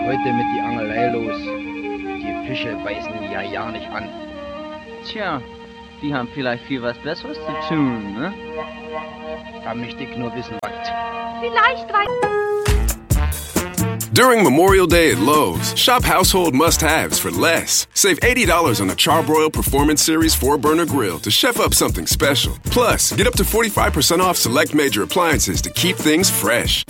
heute mit die Angelei los. Die Fische beißen ja nicht an. Tja, die haben vielleicht viel was Besseres zu tun, ne? Da möchte ich nur wissen, was. Vielleicht weiß... During Memorial Day at Lowe's, shop household must-haves for less. Save $80 on a Charbroil Performance Series 4-burner grill to chef up something special. Plus, get up to 45% off select major appliances to keep things fresh.